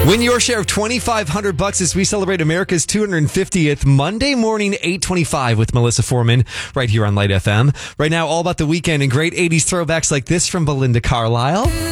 Win your share of $2,500 as we celebrate America's 250th Monday morning, 8:25 with Melissa Foreman right here on Light FM. Right now, all about the weekend and great 80s throwbacks like this from Belinda Carlisle.